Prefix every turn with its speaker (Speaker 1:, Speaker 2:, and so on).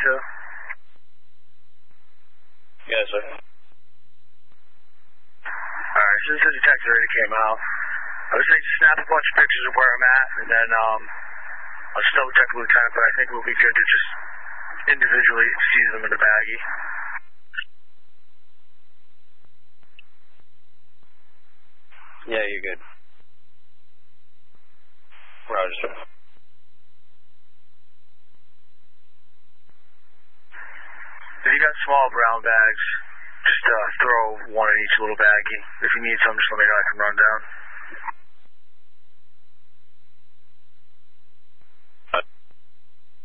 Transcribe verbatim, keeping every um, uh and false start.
Speaker 1: too?
Speaker 2: Yes, sir.
Speaker 1: Alright, so this is a detective already came out. I was saying snap a bunch of pictures of where I'm at, and then um, I'll just double check with Lieutenant, but I think we'll be good to just individually seize them in the baggie.
Speaker 2: Yeah, you're good. Roger, sir.
Speaker 1: If you got small brown bags, just uh, throw one in each little baggie. If you need some, just let me know. I can run down.